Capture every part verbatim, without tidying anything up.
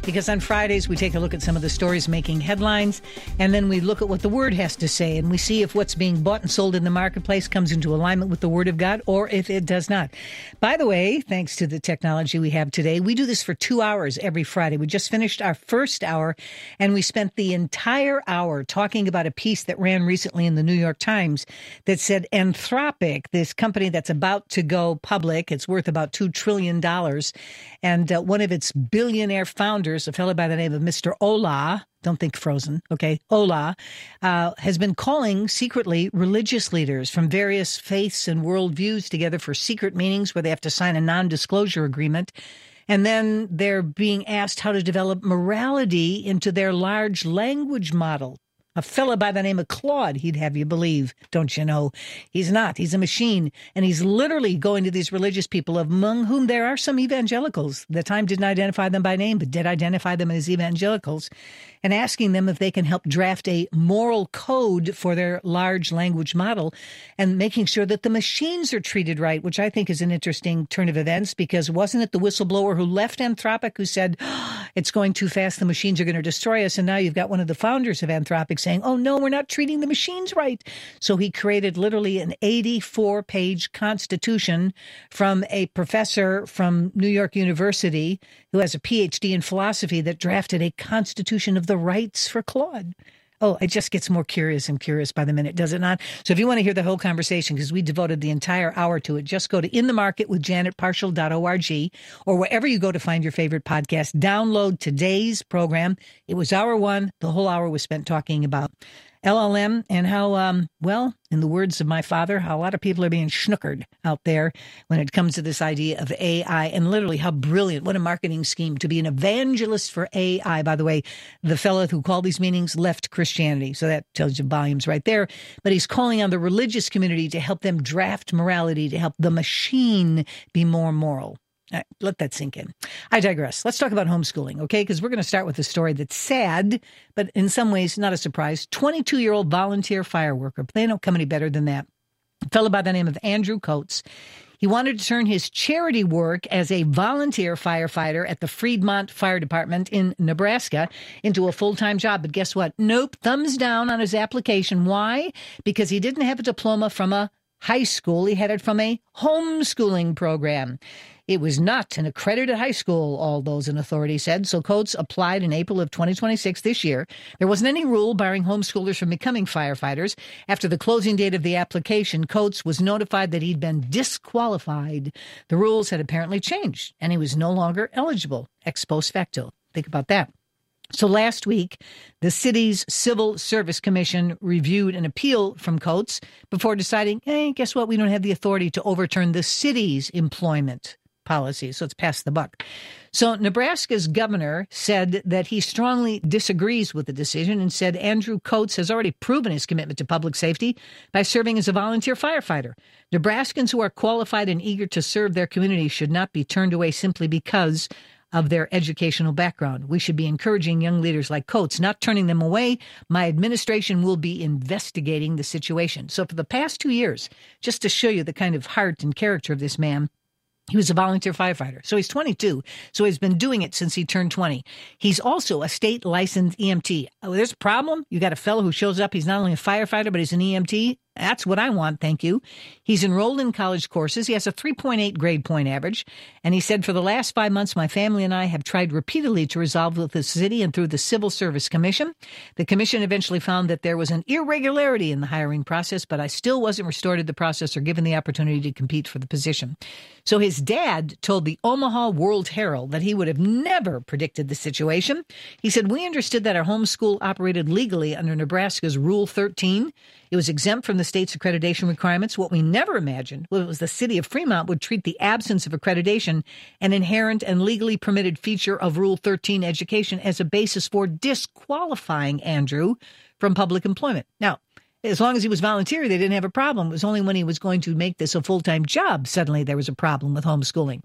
because on Fridays we take a look at some of the stories making headlines, and then we look at what the Word has to say, and we see if what's being bought and sold in the marketplace comes into alignment with the Word of God or if it does not. By the way, thanks to the technology we have today, we do this for two hours every Friday. We just finished our first hour, and we spent the entire hour talking about a piece that ran recently in the New York Times that said Anthropic, this company that's about to go public, it's worth about two trillion dollars, and uh, one of its billionaire founders, a fellow by the name of Mister Olah, don't think Frozen, okay, Olah, uh, has been calling secretly religious leaders from various faiths and worldviews together for secret meetings where they have to sign a non-disclosure agreement. And then they're being asked how to develop morality into their large language model. A fella by the name of Claude, he'd have you believe, don't you know? He's not. He's a machine. And he's literally going to these religious people, among whom there are some evangelicals. The Time didn't identify them by name, but did identify them as evangelicals, and asking them if they can help draft a moral code for their large language model and making sure that the machines are treated right, which I think is an interesting turn of events, because wasn't it the whistleblower who left Anthropic who said, oh, it's going too fast, the machines are going to destroy us, and now you've got one of the founders of Anthropic saying, oh, no, we're not treating the machines right. So he created literally an eighty-four page constitution from a professor from New York University who has a P H D in philosophy that drafted a constitution of the rights for Claude. Oh, it just gets more curious and curious by the minute, does it not? So if you want to hear the whole conversation, because we devoted the entire hour to it, just go to in the market with janet parshall dot org or wherever you go to find your favorite podcast. Download today's program. It was hour one. The whole hour was spent talking about L L M and how, um, well, in the words of my father, how a lot of people are being schnookered out there when it comes to this idea of A I, and literally how brilliant, what a marketing scheme to be an evangelist for A I. By the way, the fellow who called these meetings left Christianity, so that tells you volumes right there. But he's calling on the religious community to help them draft morality, to help the machine be more moral. All right, let that sink in. I digress. Let's talk about homeschooling, okay? Because we're going to start with a story that's sad, but in some ways not a surprise. twenty-two-year-old volunteer fireworker. They don't come any better than that. A fellow by the name of Andrew Coates. He wanted to turn his charity work as a volunteer firefighter at the Fremont Fire Department in Nebraska into a full-time job. But guess what? Nope. Thumbs down on his application. Why? Because he didn't have a diploma from a high school. He had it from a homeschooling program. It was not an accredited high school, all those in authority said. So Coates applied in April of twenty twenty-six this year. There wasn't any rule barring homeschoolers from becoming firefighters. After the closing date of the application, Coates was notified that he'd been disqualified. The rules had apparently changed, and he was no longer eligible ex post facto. Think about that. So last week, the city's Civil Service Commission reviewed an appeal from Coates before deciding, hey, guess what? We don't have the authority to overturn the city's employment policy, so it's past the buck. So Nebraska's governor said that he strongly disagrees with the decision and said Andrew Coates has already proven his commitment to public safety by serving as a volunteer firefighter. Nebraskans who are qualified and eager to serve their community should not be turned away simply because of their educational background. We should be encouraging young leaders like Coates, not turning them away. My administration will be investigating the situation. So for the past two years, just to show you the kind of heart and character of this man, he was a volunteer firefighter. So he's twenty-two. So he's been doing it since he turned twenty. He's also a state licensed E M T. Oh, there's a problem. You got a fellow who shows up. He's not only a firefighter, but he's an E M T. That's what I want, thank you. He's enrolled in college courses. He has a three point eight grade point average. And he said, for the last five months, my family and I have tried repeatedly to resolve with the city and through the Civil Service Commission. The commission eventually found that there was an irregularity in the hiring process, but I still wasn't restored to the process or given the opportunity to compete for the position. So his dad told the Omaha World Herald that he would have never predicted the situation. He said, we understood that our homeschool operated legally under Nebraska's Rule thirteen. It was exempt from the state's accreditation requirements. What we never imagined was the city of Fremont would treat the absence of accreditation, an inherent and legally permitted feature of Rule thirteen education, as a basis for disqualifying Andrew from public employment. Now, as long as he was volunteer, they didn't have a problem. It was only when he was going to make this a full-time job, suddenly there was a problem with homeschooling.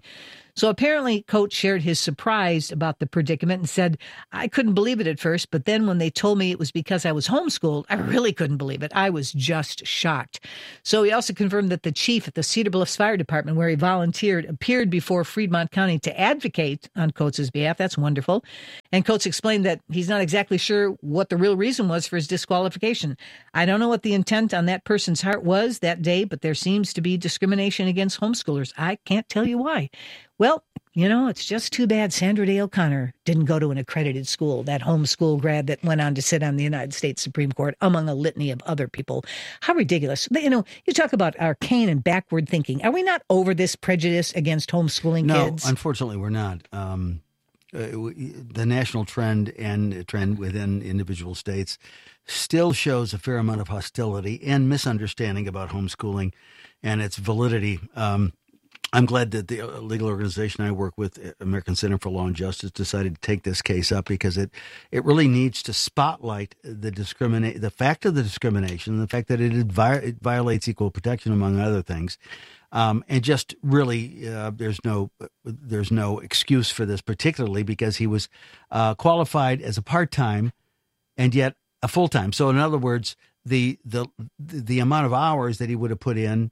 So apparently Coates shared his surprise about the predicament and said, I couldn't believe it at first, but then when they told me it was because I was homeschooled, I really couldn't believe it. I was just shocked. So he also confirmed that the chief at the Cedar Bluffs Fire Department, where he volunteered, appeared before Fremont County to advocate on Coates' behalf. That's wonderful. And Coates explained that he's not exactly sure what the real reason was for his disqualification. I don't know what the intent on that person's heart was that day, but there seems to be discrimination against homeschoolers. I can't tell you why. Well, you know, it's just too bad Sandra Day O'Connor didn't go to an accredited school, that homeschool grad that went on to sit on the United States Supreme Court, among a litany of other people. How ridiculous. You know, you talk about arcane and backward thinking. Are we not over this prejudice against homeschooling no, kids? No, unfortunately, we're not. Um, uh, the national trend and trend within individual states still shows a fair amount of hostility and misunderstanding about homeschooling and its validity. Um I'm glad that the legal organization I work with, American Center for Law and Justice, decided to take this case up because it, it really needs to spotlight the discriminate, the fact of the discrimination, the fact that it, advi- it violates equal protection, among other things, um, and just really uh, there's no there's no excuse for this, particularly because he was uh, qualified as a part-time and yet a full-time. So in other words, the the the amount of hours that he would have put in.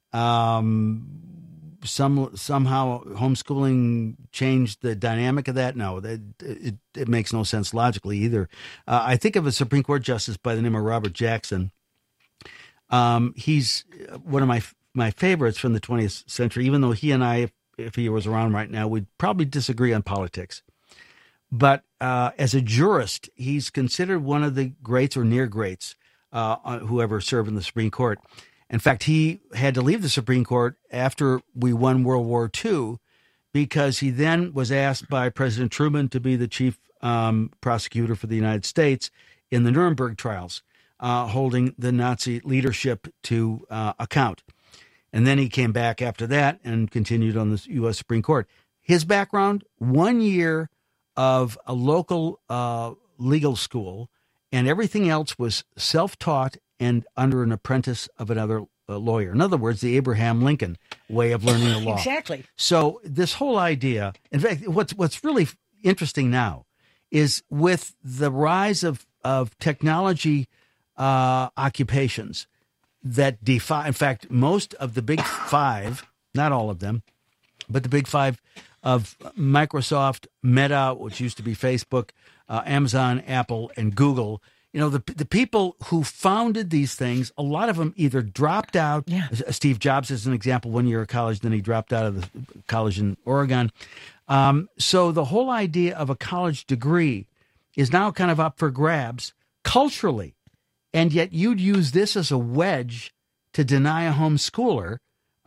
Um, Some somehow homeschooling changed the dynamic of that. No, that it, it makes no sense logically either. Uh, I think of a Supreme Court justice by the name of Robert Jackson. Um, he's one of my my favorites from the twentieth century. Even though he and I, if, if he was around right now, we'd probably disagree on politics. But uh, as a jurist, he's considered one of the greats or near greats uh, who ever served in the Supreme Court. In fact, he had to leave the Supreme Court after we won World War Two because he then was asked by President Truman to be the chief um, prosecutor for the United States in the Nuremberg trials, uh, holding the Nazi leadership to uh, account. And then he came back after that and continued on the U S Supreme Court. His background, one year of a local uh, legal school, and everything else was self-taught and under an apprentice of another uh, lawyer. In other words, the Abraham Lincoln way of learning the law. Exactly. So this whole idea, in fact, what's what's really interesting now is with the rise of, of technology uh, occupations that defy, in fact, most of the big five, not all of them, but the big five of Microsoft, Meta, which used to be Facebook, uh, Amazon, Apple, and Google. You know, the the people who founded these things, a lot of them either dropped out. Yeah. Steve Jobs is an example, one year of college, then he dropped out of the college in Oregon. Um, so the whole idea of a college degree is now kind of up for grabs culturally. And yet you'd use this as a wedge to deny a homeschooler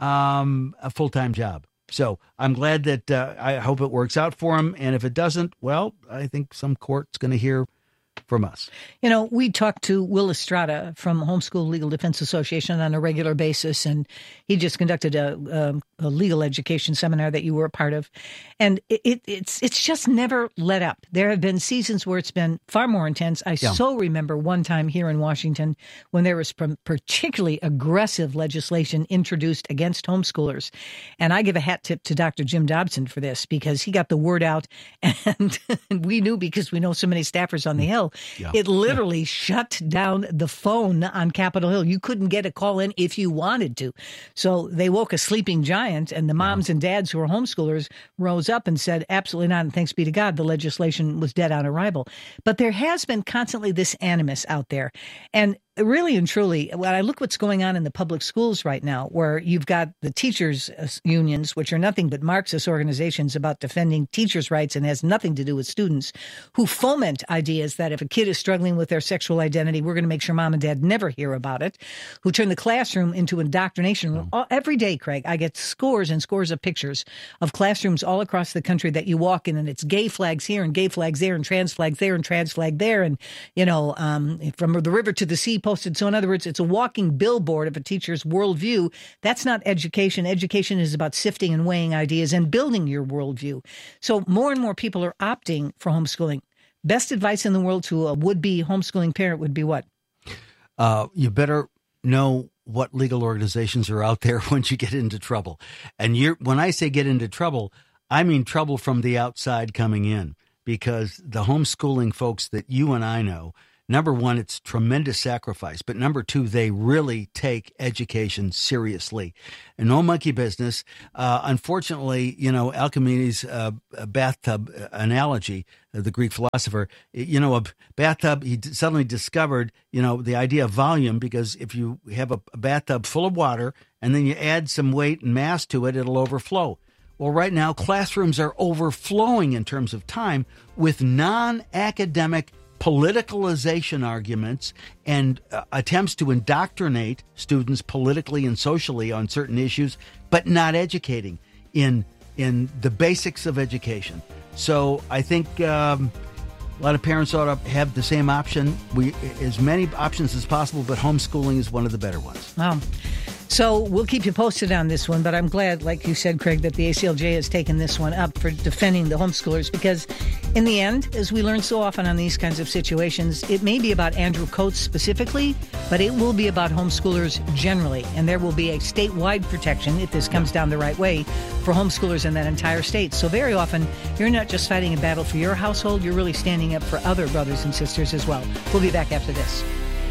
um, a full-time job. So I'm glad that uh, I hope it works out for him. And if it doesn't, well, I think some court's going to hear from us. You know, we talk to Will Estrada from Homeschool Legal Defense Association on a regular basis, and he just conducted a, a, a legal education seminar that you were a part of. And it, it, it's it's just never let up. There have been seasons where it's been far more intense. I yeah. so remember one time here in Washington when there was particularly aggressive legislation introduced against homeschoolers. And I give a hat tip to Doctor Jim Dobson for this, because he got the word out, and we knew, because we know so many staffers on the Hill. Yeah. It literally yeah. shut down the phone on Capitol Hill. You couldn't get a call in if you wanted to. So they woke a sleeping giant, and the moms yeah. and dads who were homeschoolers rose up and said, absolutely not. And thanks be to God, the legislation was dead on arrival. But there has been constantly this animus out there. And really and truly, when I look what's going on in the public schools right now, where you've got the teachers' unions, which are nothing but Marxist organizations about defending teachers' rights and has nothing to do with students, who foment ideas that if a kid is struggling with their sexual identity, we're going to make sure mom and dad never hear about it, who turn the classroom into an indoctrination room. Oh. Every day, Craig, I get scores and scores of pictures of classrooms all across the country that you walk in, and it's gay flags here and gay flags there and trans flags there and trans flag there. And, you know, um, from the river to the sea posted. So in other words, it's a walking billboard of a teacher's worldview. That's not education. Education is about sifting and weighing ideas and building your worldview. So more and more people are opting for homeschooling. Best advice in the world to a would-be homeschooling parent would be what? Uh, you better know what legal organizations are out there once you get into trouble. And you're, when I say get into trouble, I mean trouble from the outside coming in, because the homeschooling folks that you and I know, number one, it's tremendous sacrifice. But number two, they really take education seriously. And no monkey business. Uh, unfortunately, you know, Alcimedes' uh, bathtub analogy, uh, the Greek philosopher, you know, a bathtub, he d- suddenly discovered, you know, the idea of volume, because if you have a, a bathtub full of water and then you add some weight and mass to it, it'll overflow. Well, right now, classrooms are overflowing in terms of time with non-academic politicalization arguments and uh, attempts to indoctrinate students politically and socially on certain issues, but not educating in in the basics of education. So I think um, a lot of parents ought to have the same option, we as many options as possible, but homeschooling is one of the better ones. Wow. So we'll keep you posted on this one, but I'm glad, like you said, Craig, that the A C L J has taken this one up for defending the homeschoolers, because in the end, as we learn so often on these kinds of situations, it may be about Andrew Coates specifically, but it will be about homeschoolers generally, and there will be a statewide protection, if this comes down the right way, for homeschoolers in that entire state. So very often, you're not just fighting a battle for your household, you're really standing up for other brothers and sisters as well. We'll be back after this.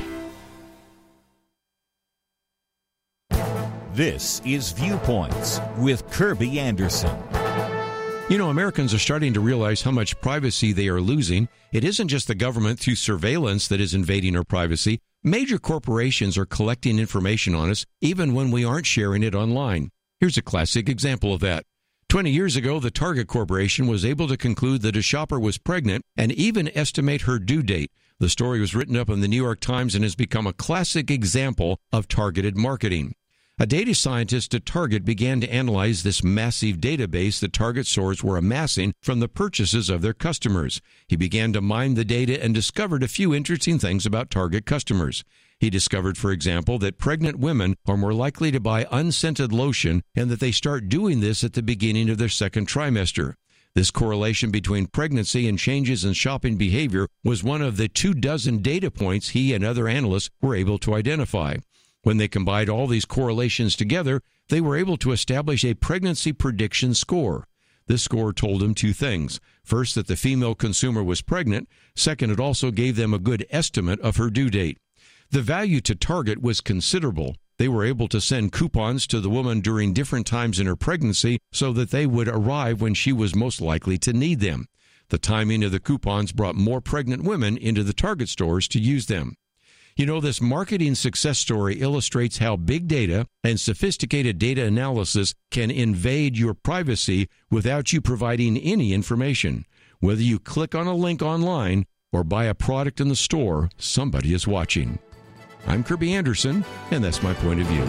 This is Viewpoints with Kirby Anderson. You know, Americans are starting to realize how much privacy they are losing. It isn't just the government through surveillance that is invading our privacy. Major corporations are collecting information on us, even when we aren't sharing it online. Here's a classic example of that. Twenty years ago, the Target Corporation was able to conclude that a shopper was pregnant and even estimate her due date. The story was written up in the New York Times and has become a classic example of targeted marketing. A data scientist at Target began to analyze this massive database that Target stores were amassing from the purchases of their customers. He began to mine the data and discovered a few interesting things about Target customers. He discovered, for example, that pregnant women are more likely to buy unscented lotion and that they start doing this at the beginning of their second trimester. This correlation between pregnancy and changes in shopping behavior was one of the two dozen data points he and other analysts were able to identify. When they combined all these correlations together, they were able to establish a pregnancy prediction score. This score told them two things. First, that the female consumer was pregnant. Second, it also gave them a good estimate of her due date. The value to Target was considerable. They were able to send coupons to the woman during different times in her pregnancy so that they would arrive when she was most likely to need them. The timing of the coupons brought more pregnant women into the Target stores to use them. You know, this marketing success story illustrates how big data and sophisticated data analysis can invade your privacy without you providing any information. Whether you click on a link online or buy a product in the store, somebody is watching. I'm Kirby Anderson, and that's my point of view.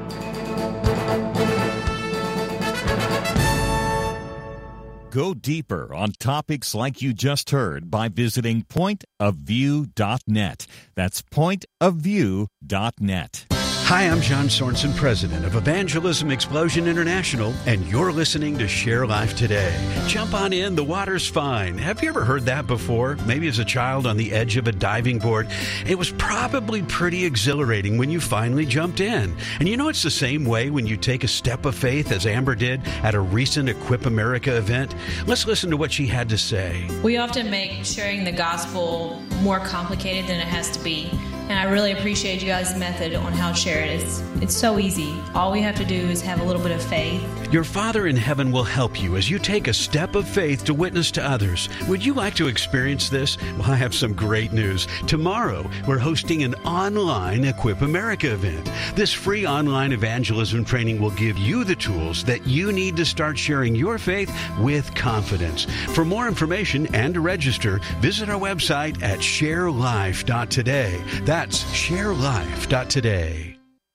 Go deeper on topics like you just heard by visiting point of view dot net. That's point of view dot net. Hi, I'm John Sorensen, president of Evangelism Explosion International, and you're listening to Share Life Today. Jump on in, the water's fine. Have you ever heard that before? Maybe as a child on the edge of a diving board. It was probably pretty exhilarating when you finally jumped in. And you know it's the same way when you take a step of faith, as Amber did at a recent Equip America event. Let's listen to what she had to say. We often make sharing the gospel more complicated than it has to be. And I really appreciate you guys' method on how to share it. It's, it's so easy. All we have to do is have a little bit of faith. Your Father in heaven will help you as you take a step of faith to witness to others. Would you like to experience this? Well, I have some great news. Tomorrow, we're hosting an online Equip America event. This free online evangelism training will give you the tools that you need to start sharing your faith with confidence. For more information and to register, visit our website at share life dot today. That's share life dot today.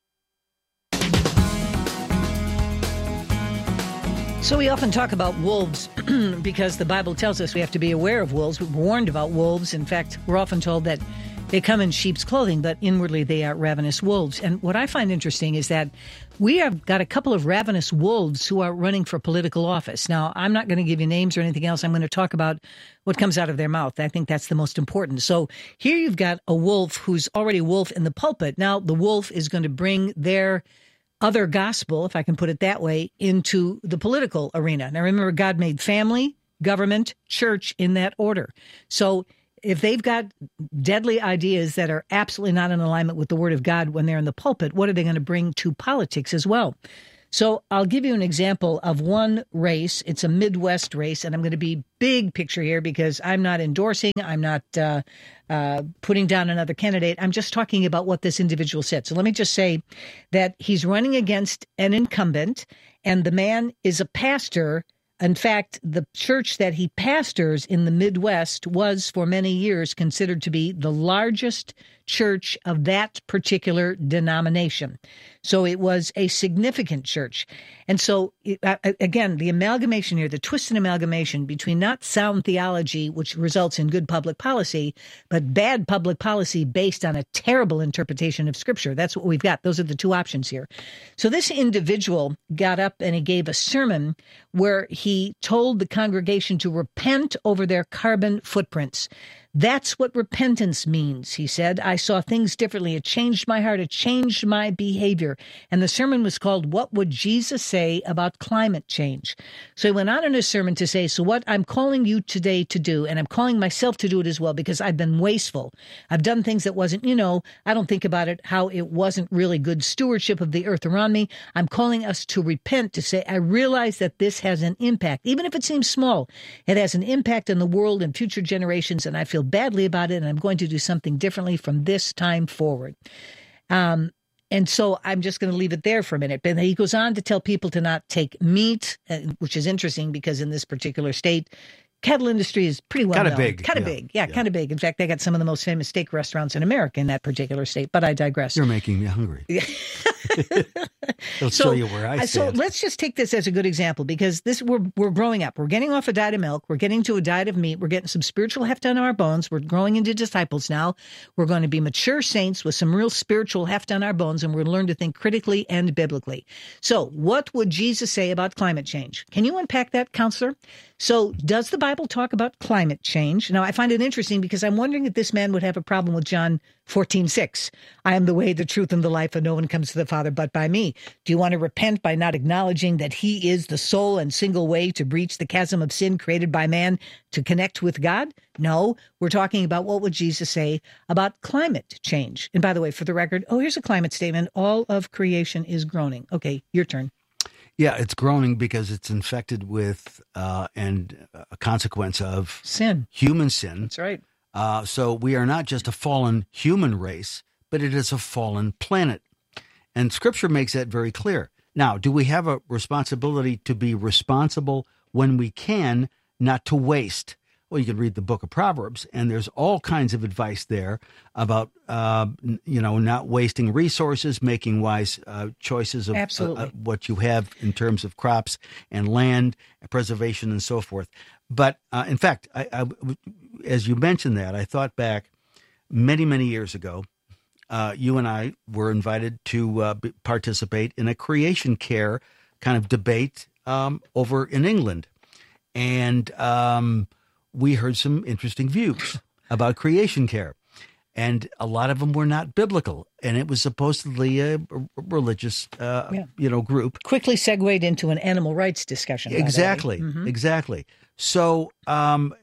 So we often talk about wolves because the Bible tells us we have to be aware of wolves. We're warned about wolves. In fact, we're often told that they come in sheep's clothing, but inwardly they are ravenous wolves. And what I find interesting is that we have got a couple of ravenous wolves who are running for political office. Now, I'm not going to give you names or anything else. I'm going to talk about what comes out of their mouth. I think that's the most important. So here you've got a wolf who's already a wolf in the pulpit. Now the wolf is going to bring their other gospel, if I can put it that way, into the political arena. Now, remember, God made family, government, church in that order. So if they've got deadly ideas that are absolutely not in alignment with the Word of God when they're in the pulpit, what are they going to bring to politics as well? So I'll give you an example of one race. It's a Midwest race, and I'm going to be big picture here because I'm not endorsing, I'm not uh, uh, putting down another candidate. I'm just talking about what this individual said. So let me just say that he's running against an incumbent, and the man is a pastor. In fact, the church that he pastors in the Midwest was for many years considered to be the largest church of that particular denomination. So it was a significant church. And so, uh, again, the amalgamation here, the twisted amalgamation between not sound theology, which results in good public policy, but bad public policy based on a terrible interpretation of Scripture. That's what we've got. Those are the two options here. So this individual got up and he gave a sermon where he told the congregation to repent over their carbon footprints. That's what repentance means, he said. I saw things differently. It changed my heart. It changed my behavior. And the sermon was called, What Would Jesus Say About Climate Change? So he went on in his sermon to say, so what I'm calling you today to do, and I'm calling myself to do it as well, because I've been wasteful. I've done things that wasn't, you know, I don't think about it, how it wasn't really good stewardship of the earth around me. I'm calling us to repent, to say, I realize that this has an impact. Even if it seems small, it has an impact on the world and future generations, and I feel badly about it, and I'm going to do something differently from this time forward. Um, and so I'm just going to leave it there for a minute. But he goes on to tell people to not take meat, uh, which is interesting because in this particular state, cattle industry is pretty well Kind known. of big. Kind of yeah. big. Yeah, yeah. kind of big. In fact, they got some of the most famous steak restaurants in America in that particular state. But I digress. You're making me hungry. I'll So, show you where I uh, So stand. let's just take this as a good example because this we're we're growing up. We're getting off a diet of milk. We're getting to a diet of meat. We're getting some spiritual heft on our bones. We're growing into disciples now. We're going to be mature saints with some real spiritual heft on our bones, and we're going to learn to think critically and biblically. So what would Jesus say about climate change? Can you unpack that, counselor? So does the Bible talk about climate change? Now, I find it interesting because I'm wondering if this man would have a problem with John fourteen six. I am the way, the truth, and the life, and no one comes to the Father but by me. Do you want to repent by not acknowledging that he is the sole and single way to breach the chasm of sin created by man to connect with God? No, we're talking about what would Jesus say about climate change. And by the way, for the record, oh, here's a climate statement. All of creation is groaning. Okay, your turn. Yeah, it's groaning because it's infected with uh, and a consequence of Sin. human sin. That's right. Uh, so we are not just a fallen human race, but it is a fallen planet. And Scripture makes that very clear. Now, do we have a responsibility to be responsible when we can, not to waste? Well, you can read the book of Proverbs, and there's all kinds of advice there about, uh, you know, not wasting resources, making wise uh, choices of uh, uh, what you have in terms of crops and land, preservation, and so forth. But uh, in fact, I, I, as you mentioned that, I thought back many, many years ago. Uh, you and I were invited to uh, b- participate in a creation care kind of debate um, over in England. And um, we heard some interesting views about creation care. And a lot of them were not biblical. And it was supposedly a, a religious, uh, yeah. you know, group. Quickly segued into an animal rights discussion. Exactly, mm-hmm. exactly. So um,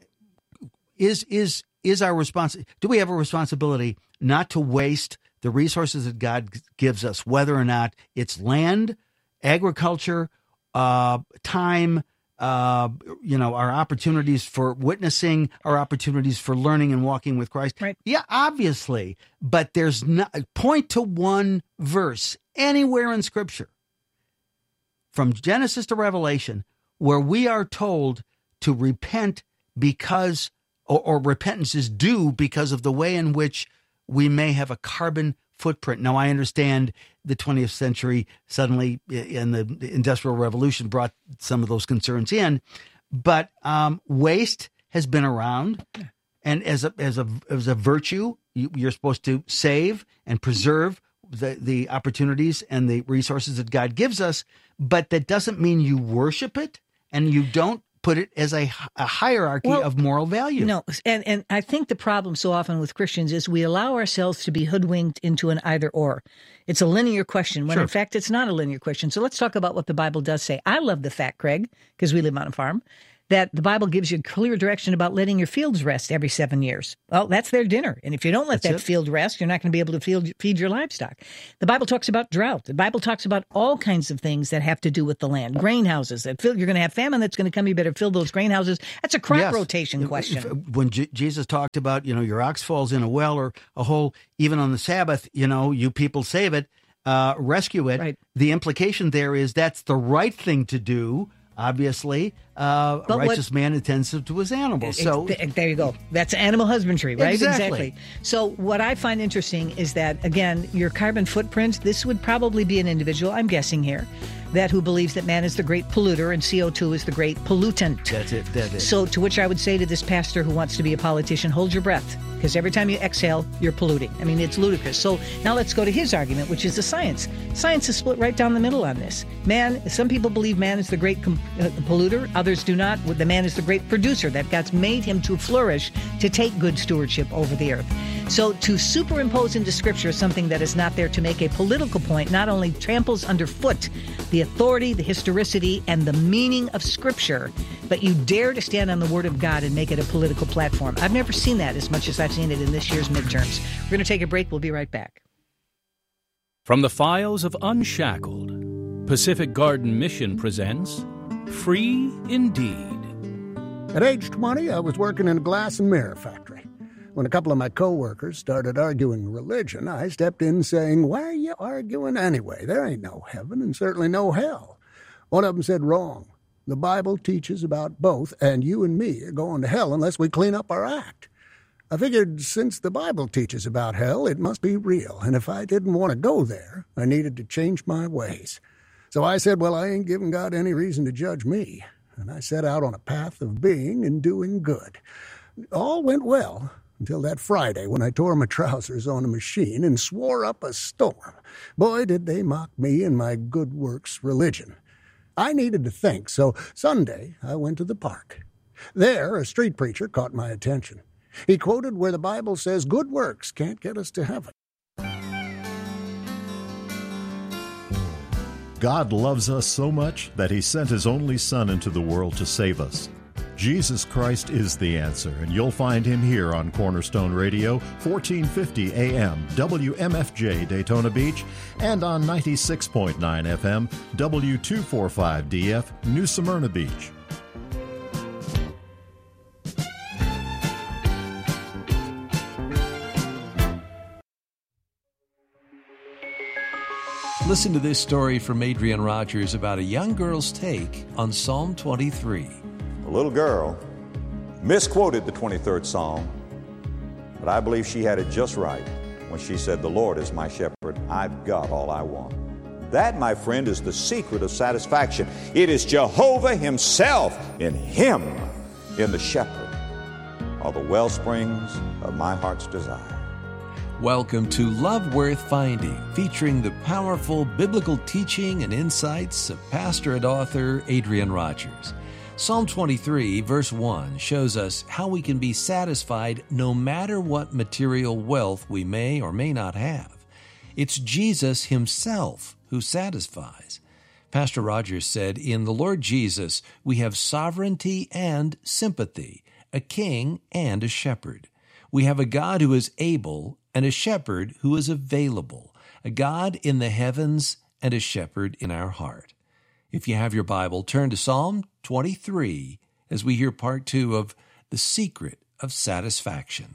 is is is our response? Do we have a responsibility not to waste the resources that God gives us, whether or not it's land, agriculture, uh, time, uh, you know, our opportunities for witnessing, our opportunities for learning and walking with Christ? Right. Yeah, obviously. But there's not, point to one verse anywhere in Scripture, from Genesis to Revelation, where we are told to repent because, or, or repentance is due because of the way in which we may have a carbon footprint. Now, I understand the twentieth century suddenly in the Industrial Revolution brought some of those concerns in, but um, waste has been around, and as a as a as a virtue, you, you're supposed to save and preserve the the opportunities and the resources that God gives us. But that doesn't mean you worship it, and you don't put it as a, a hierarchy Well, of moral value. No, and, and I think the problem so often with Christians is we allow ourselves to be hoodwinked into an either or. It's a linear question when Sure. in fact it's not a linear question. So let's talk about what the Bible does say. I love the fact, Craig, because we live on a farm, that the Bible gives you clear direction about letting your fields rest every seven years. Well, that's their dinner. And if you don't let That's that it. field rest, you're not going to be able to field, feed your livestock. The Bible talks about drought. The Bible talks about all kinds of things that have to do with the land. Grain houses. That fill, you're going to have famine that's going to come. You better fill those grain houses. That's a crop Yes. rotation question. If- When J- Jesus talked about, you know, your ox falls in a well or a hole, even on the Sabbath, you know, you people save it, uh, rescue it. Right. The implication there is that's the right thing to do. Obviously, uh, a But what- righteous man attends to his animals. So Ex- there you go. That's animal husbandry, right? Exactly. So what I find interesting is that, again, your carbon footprint, this would probably be an individual, I'm guessing here, that who believes that man is the great polluter and C O two is the great pollutant. that's it. That's it. So to which I would say to this pastor who wants to be a politician, hold your breath, because every time you exhale, you're polluting. I mean, it's ludicrous. So now let's go to his argument, which is the science. Science is split right down the middle on this. Man, some people believe man is the great com- uh, polluter. Others do not. The man is the great producer, that God's made him to flourish, to take good stewardship over the earth. So to superimpose into Scripture something that is not there to make a political point not only tramples underfoot the authority, the historicity, and the meaning of Scripture, but you dare to stand on the Word of God and make it a political platform. I've never seen that as much as I've seen it in this year's midterms. We're going to take a break. We'll be right back. From the files of Unshackled, Pacific Garden Mission presents Free Indeed. At age twenty, I was working in a glass and mirror factory. When a couple of my coworkers started arguing religion, I stepped in saying, "Why are you arguing anyway? There ain't no heaven and certainly no hell." One of them said, "Wrong. The Bible teaches about both, and you and me are going to hell unless we clean up our act." I figured since the Bible teaches about hell, it must be real, and if I didn't want to go there, I needed to change my ways. So I said, well, I ain't giving God any reason to judge me, and I set out on a path of being and doing good. All went well until that Friday when I tore my trousers on a machine and swore up a storm. Boy, did they mock me and my good works religion. I needed to think, so Sunday I went to the park. There, a street preacher caught my attention. He quoted where the Bible says good works can't get us to heaven. God loves us so much that he sent his only Son into the world to save us. Jesus Christ is the answer, and you'll find him here on Cornerstone Radio, fourteen fifty A M, W M F J Daytona Beach, and on ninety-six point nine F M, W two forty-five D F, New Smyrna Beach. Listen to this story from Adrian Rogers about a young girl's take on Psalm twenty-three. A little girl misquoted the twenty-third Psalm, but I believe she had it just right when she said, "The Lord is my shepherd. I've got all I want." That, my friend, is the secret of satisfaction. It is Jehovah himself, in him, in the shepherd, are the well springs of my heart's desire. Welcome to Love Worth Finding, featuring the powerful biblical teaching and insights of pastor and author Adrian Rogers. Psalm twenty-three, verse one, shows us how we can be satisfied no matter what material wealth we may or may not have. It's Jesus himself who satisfies. Pastor Rogers said, "In the Lord Jesus, we have sovereignty and sympathy, a king and a shepherd. We have a God who is able and a shepherd who is available, a God in the heavens and a shepherd in our heart." If you have your Bible, turn to Psalm twenty-three as we hear part two of The Secret of Satisfaction.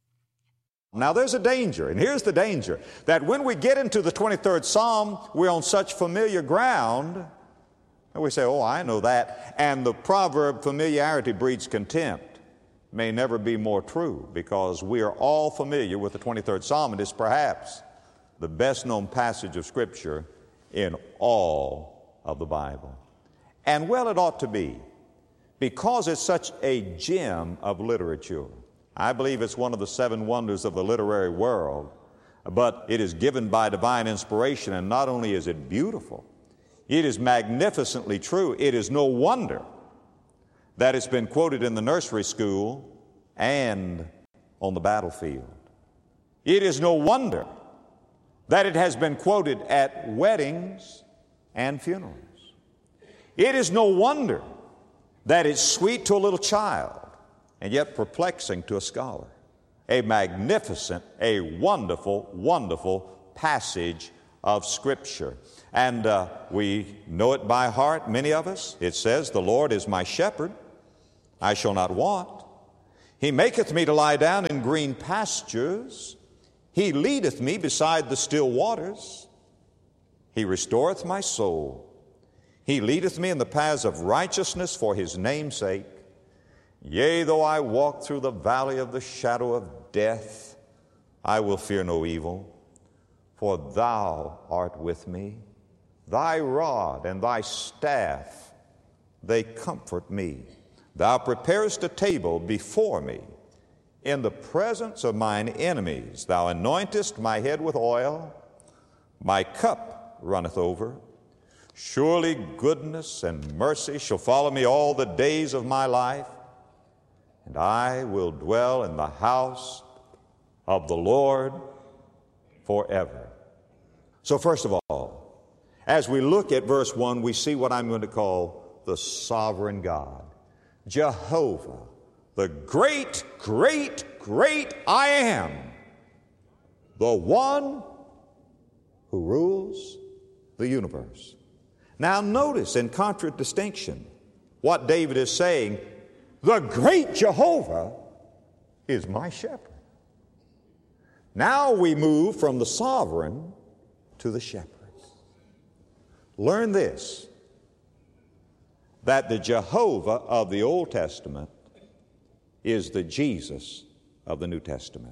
Now there's a danger, and here's the danger, that when we get into the twenty-third Psalm, we're on such familiar ground, and we say, "Oh, I know that," and the proverb, "familiarity breeds contempt," may never be more true, because we are all familiar with the twenty-third Psalm, and it's perhaps the best-known passage of Scripture in all of the Bible. And well, it ought to be, because it's such a gem of literature. I believe it's one of the seven wonders of the literary world, but it is given by divine inspiration, and not only is it beautiful, it is magnificently true. It is no wonder that has been quoted in the nursery school and on the battlefield. It is no wonder that it has been quoted at weddings and funerals. It is no wonder that it's sweet to a little child and yet perplexing to a scholar. A magnificent, a wonderful, wonderful passage of Scripture. And uh, we know it by heart, many of us. It says, "The Lord is my shepherd, I shall not want. He maketh me to lie down in green pastures. He leadeth me beside the still waters. He restoreth my soul. He leadeth me in the paths of righteousness for His name's sake. Yea, though I walk through the valley of the shadow of death, I will fear no evil, for Thou art with me. Thy rod and Thy staff, they comfort me. Thou preparest a table before me in the presence of mine enemies. Thou anointest my head with oil. My cup runneth over. Surely goodness and mercy shall follow me all the days of my life, and I will dwell in the house of the Lord forever." So first of all, as we look at verse one, we see what I'm going to call the sovereign God. Jehovah, the great, great, great I Am, the one who rules the universe. Now notice in contradistinction what David is saying: the great Jehovah is my shepherd. Now we move from the sovereign to the shepherd. Learn this, that the Jehovah of the Old Testament is the Jesus of the New Testament.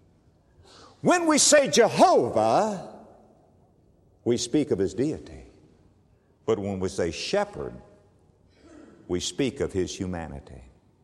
When we say Jehovah, we speak of His deity. But when we say shepherd, we speak of His humanity.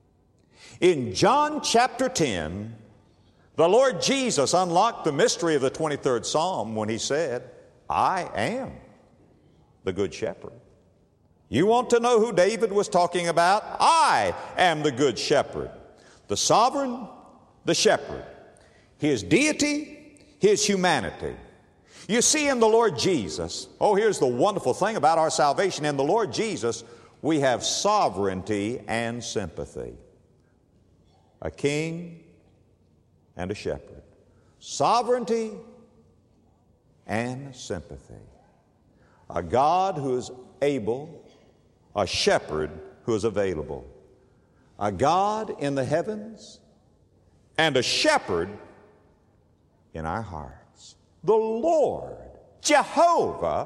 In John chapter ten, the Lord Jesus unlocked the mystery of the twenty-third Psalm when He said, "I am the good shepherd." You want to know who David was talking about? I am the good shepherd. The sovereign, the shepherd. His deity, His humanity. You see, in the Lord Jesus, oh, here's the wonderful thing about our salvation. In the Lord Jesus, we have sovereignty and sympathy. A king and a shepherd. Sovereignty and sympathy. A God who is able, a shepherd who is available. A God in the heavens and a shepherd in our hearts. The Lord, Jehovah,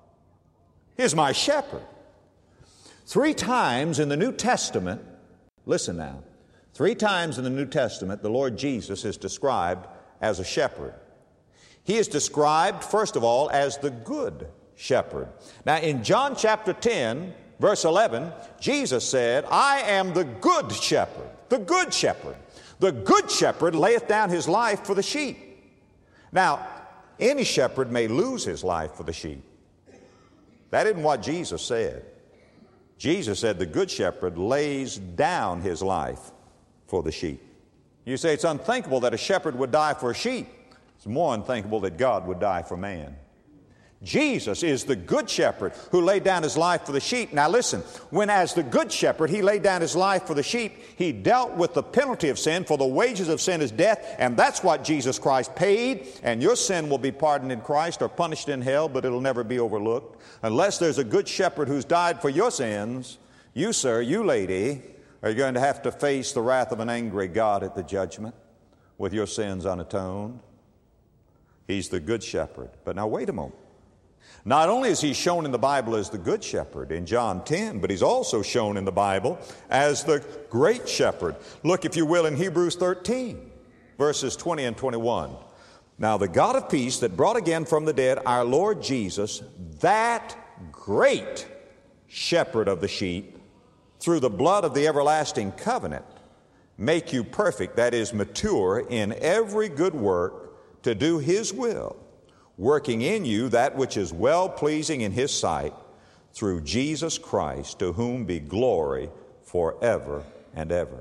is my shepherd. Three times in the New Testament, listen now, three times in the New Testament, the Lord Jesus is described as a shepherd. He is described, first of all, as the good shepherd. Now, in John chapter ten, verse eleven, Jesus said, "I am the good shepherd," the good shepherd. The good shepherd layeth down his life for the sheep. Now, any shepherd may lose his life for the sheep. That isn't what Jesus said. Jesus said the good shepherd lays down his life for the sheep. You say it's unthinkable that a shepherd would die for a sheep. It's more unthinkable that God would die for man. Jesus is the good shepherd who laid down His life for the sheep. Now listen, when as the good shepherd He laid down His life for the sheep, He dealt with the penalty of sin, for the wages of sin is death, and that's what Jesus Christ paid, and your sin will be pardoned in Christ or punished in hell, but it'll never be overlooked. Unless there's a good shepherd who's died for your sins, you, sir, you, lady, are going to have to face the wrath of an angry God at the judgment with your sins unatoned. He's the good shepherd. But now wait a moment. Not only is He shown in the Bible as the good shepherd in John ten, but He's also shown in the Bible as the great shepherd. Look, if you will, in Hebrews thirteen, verses twenty and twenty-one. "Now the God of peace that brought again from the dead our Lord Jesus, that great shepherd of the sheep, through the blood of the everlasting covenant, make you perfect," that is, mature, "in every good work to do His will, working in you that which is well-pleasing in His sight, through Jesus Christ, to whom be glory forever and ever.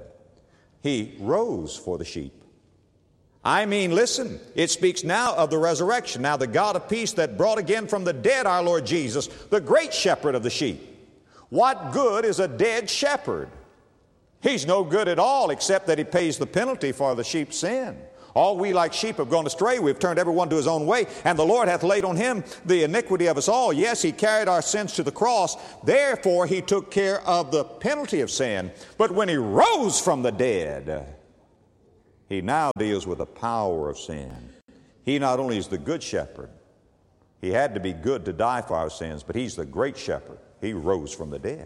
He rose for the sheep. I mean, listen, it speaks now of the resurrection. Now the God of peace that brought again from the dead our Lord Jesus, the great shepherd of the sheep. What good is a dead shepherd? He's no good at all except that he pays the penalty for the sheep's sin. All we like sheep have gone astray. We've turned everyone to his own way. And the Lord hath laid on him the iniquity of us all. Yes, he carried our sins to the cross. Therefore, he took care of the penalty of sin. But when he rose from the dead, he now deals with the power of sin. He not only is the good shepherd. He had to be good to die for our sins, but he's the great shepherd. He rose from the dead.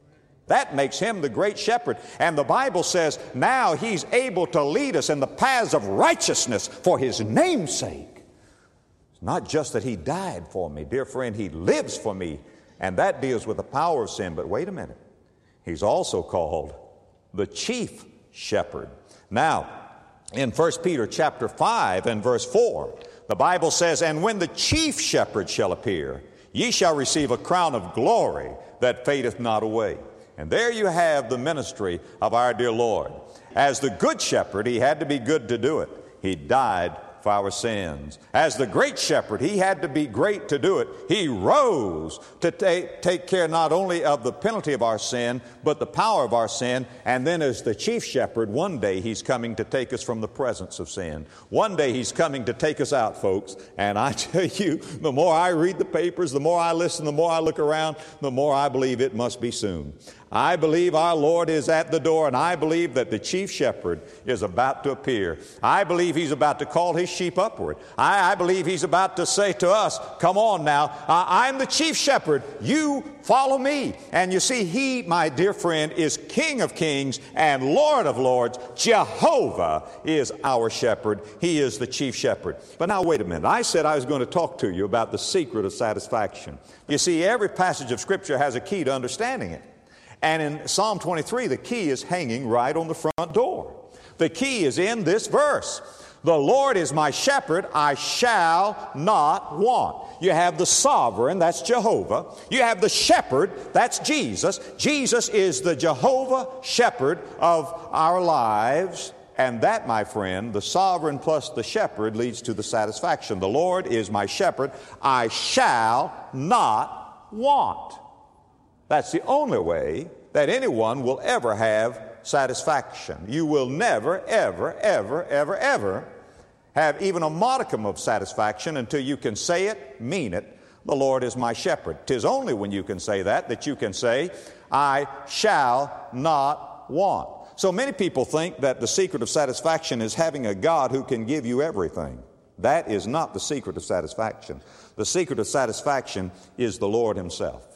That makes him the great shepherd. And the Bible says now he's able to lead us in the paths of righteousness for his name's sake. It's not just that he died for me. Dear friend, he lives for me. And that deals with the power of sin. But wait a minute. He's also called the chief shepherd. Now, in First Peter chapter five and verse four, the Bible says, "And when the chief shepherd shall appear, ye shall receive a crown of glory that fadeth not away." And there you have the ministry of our dear Lord. As the good shepherd, he had to be good to do it. He died for our sins. As the great shepherd, he had to be great to do it. He rose to take, take care not only of the penalty of our sin, but the power of our sin. And then as the chief shepherd, one day he's coming to take us from the presence of sin. One day he's coming to take us out, folks. And I tell you, the more I read the papers, the more I listen, the more I look around, the more I believe it must be soon. I believe our Lord is at the door, and I believe that the chief shepherd is about to appear. I believe he's about to call his sheep upward. I, I believe he's about to say to us, come on now, uh, I'm the chief shepherd. You follow me. And you see, he, my dear friend, is King of kings and Lord of lords. Jehovah is our shepherd. He is the chief shepherd. But now wait a minute. I said I was going to talk to you about the secret of satisfaction. You see, every passage of Scripture has a key to understanding it. And in Psalm twenty-three, the key is hanging right on the front door. The key is in this verse. The Lord is my shepherd, I shall not want. You have the sovereign, that's Jehovah. You have the shepherd, that's Jesus. Jesus is the Jehovah shepherd of our lives. And that, my friend, the sovereign plus the shepherd leads to the satisfaction. The Lord is my shepherd, I shall not want. That's the only way that anyone will ever have satisfaction. You will never, ever, ever, ever, ever have even a modicum of satisfaction until you can say it, mean it, the Lord is my shepherd. 'Tis only when you can say that that you can say, I shall not want. So many people think that the secret of satisfaction is having a God who can give you everything. That is not the secret of satisfaction. The secret of satisfaction is the Lord himself.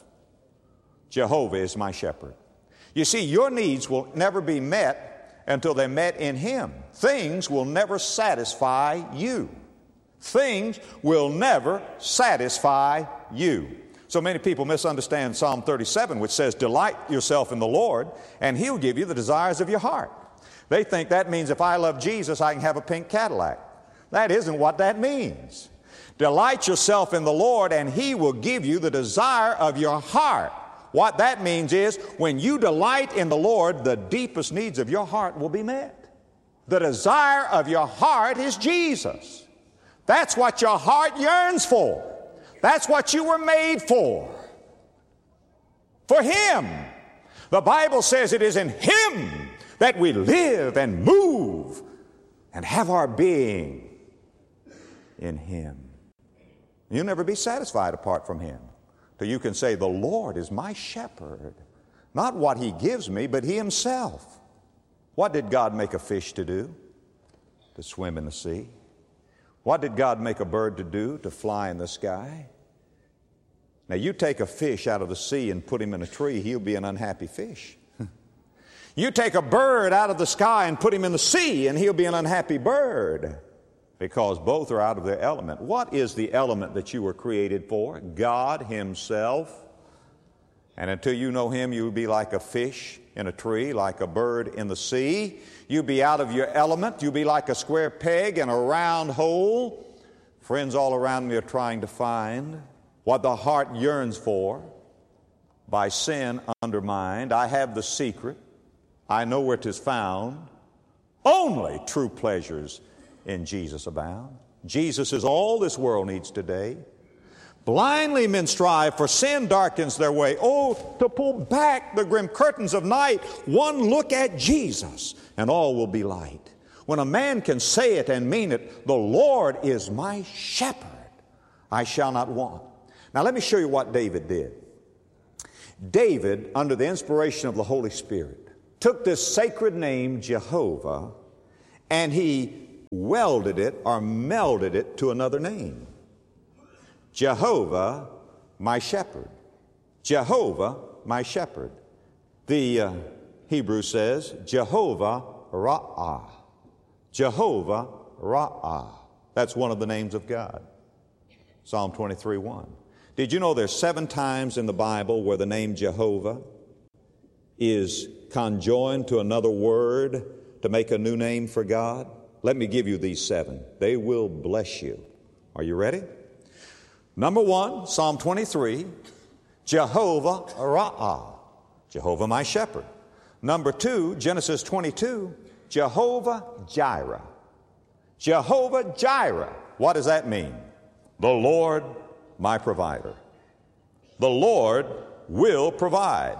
Jehovah is my shepherd. You see, your needs will never be met until they're met in him. Things will never satisfy you. Things will never satisfy you. So many people misunderstand Psalm thirty-seven, which says, delight yourself in the Lord, and he'll give you the desires of your heart. They think that means if I love Jesus, I can have a pink Cadillac. That isn't what that means. Delight yourself in the Lord, and he will give you the desire of your heart. What that means is when you delight in the Lord, the deepest needs of your heart will be met. The desire of your heart is Jesus. That's what your heart yearns for. That's what you were made for. For him. The Bible says it is in him that we live and move and have our being, in him. You'll never be satisfied apart from him. So you can say, the Lord is my shepherd. Not what he gives me, but he himself. What did God make a fish to do? To swim in the sea. What did God make a bird to do? To fly in the sky. Now you take a fish out of the sea and put him in a tree, he'll be an unhappy fish. You take a bird out of the sky and put him in the sea, and he'll be an unhappy bird. Because both are out of their element. What is the element that you were created for? God himself. And until you know him, you'll be like a fish in a tree, like a bird in the sea. You'll be out of your element. You'll be like a square peg in a round hole. Friends all around me are trying to find what the heart yearns for. By sin undermined, I have the secret. I know where 'tis found. Only true pleasures in Jesus abound. Jesus is all this world needs today. Blindly men strive, for sin darkens their way. Oh, to pull back the grim curtains of night, one look at Jesus, and all will be light. When a man can say it and mean it, the Lord is my shepherd, I shall not want. Now let me show you what David did. David, under the inspiration of the Holy Spirit, took this sacred name, Jehovah, and he welded it or melded it to another name. Jehovah, my shepherd. Jehovah, my shepherd. The uh, Hebrew says, Jehovah Ra'ah. Jehovah Ra'ah. That's one of the names of God. Psalm twenty-three one. Did you know there's seven times in the Bible where the name Jehovah is conjoined to another word to make a new name for God? Let me give you these seven. They will bless you. Are you ready? Number one, Psalm twenty-three, Jehovah Ra'ah, Jehovah my shepherd. Number two, Genesis twenty-two, Jehovah Jireh. Jehovah Jireh. What does that mean? The Lord my provider. The Lord will provide.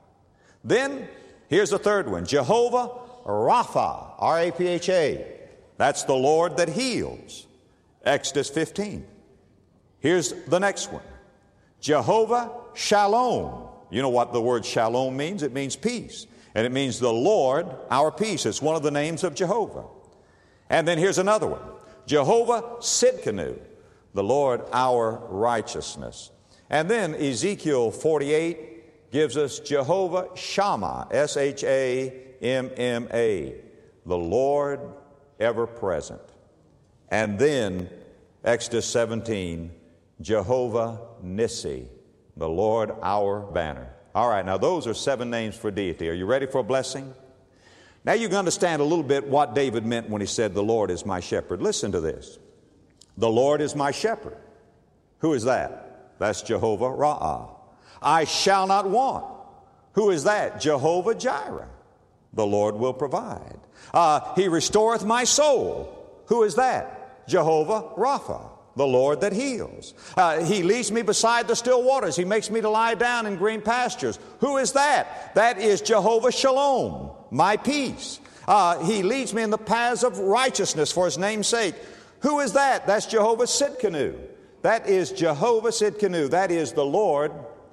Then, here's the third one, Jehovah Rapha, R A P H A. That's the Lord that heals. Exodus fifteen. Here's the next one, Jehovah Shalom. You know what the word shalom means? It means peace. And it means the Lord, our peace. It's one of the names of Jehovah. And then here's another one, Jehovah Sidkenu, the Lord, our righteousness. And then Ezekiel forty-eight gives us Jehovah Shammah, S H A M M A, the Lord ever present. And then Exodus seventeen, Jehovah Nissi, the Lord our banner. All right, now those are seven names for deity. Are you ready for a blessing? Now you can understand a little bit what David meant when he said, the Lord is my shepherd. Listen to this. The Lord is my shepherd. Who is that? That's Jehovah Ra'ah. I shall not want. Who is that? Jehovah Jireh. The Lord will provide. Uh, he restoreth my soul. Who is that? Jehovah Rapha, the Lord that heals. Uh, he leads me beside the still waters. He makes me to lie down in green pastures. Who is that? That is Jehovah Shalom, my peace. Uh, he leads me in the paths of righteousness for his name's sake. Who is that? That's Jehovah Sidkenu. That is Jehovah Sidkenu. That is the Lord,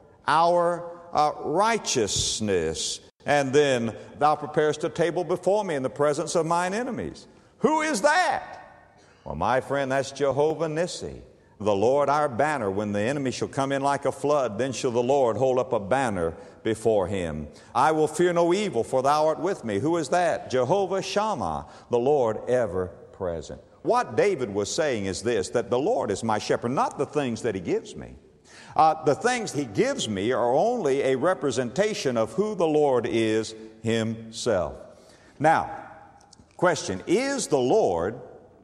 our uh, righteousness. And then, thou preparest a table before me in the presence of mine enemies. Who is that? Well, my friend, that's Jehovah Nissi, the Lord our banner. When the enemy shall come in like a flood, then shall the Lord hold up a banner before him. I will fear no evil, for thou art with me. Who is that? Jehovah Shammah, the Lord ever present. What David was saying is this, that the Lord is my shepherd, not the things that he gives me. Uh, the things he gives me are only a representation of who the Lord is himself. Now, question, is the Lord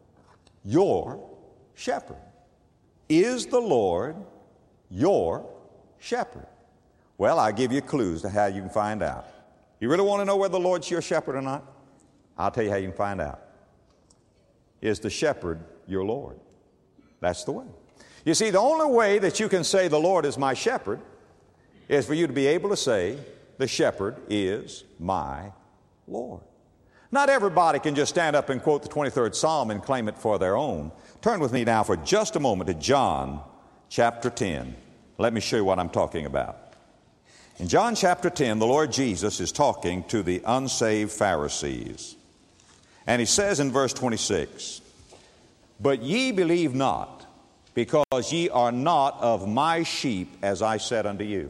your shepherd? Is the Lord your shepherd? Well, I'll give you clues to how you can find out. You really want to know whether the Lord's your shepherd or not? I'll tell you how you can find out. Is the shepherd your Lord? That's the way. You see, the only way that you can say the Lord is my shepherd is for you to be able to say the shepherd is my Lord. Not everybody can just stand up and quote the twenty-third Psalm and claim it for their own. Turn with me now for just a moment to John chapter ten. Let me show you what I'm talking about. In John chapter ten, the Lord Jesus is talking to the unsaved Pharisees. And he says in verse twenty-six, but ye believe not, because ye are not of my sheep, as I said unto you.